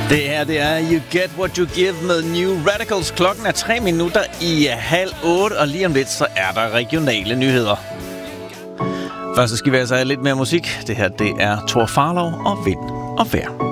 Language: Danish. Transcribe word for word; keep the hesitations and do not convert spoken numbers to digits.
Det her, det er You Get What You Give med New Radicals. Klokken er tre minutter i halv otte, og lige om lidt, så er der regionale nyheder. Først så skal vi altså have lidt mere musik. Det her, det er Thor Farlov og Vind og Vejr.